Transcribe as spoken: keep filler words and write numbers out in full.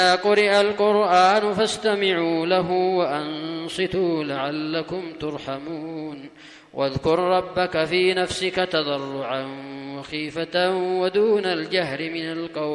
قرئ القرآن فاستمعوا له وأنصتوا لعلكم ترحمون واذكر ربك في نفسك تضرعا وخيفة ودون الجهر من القول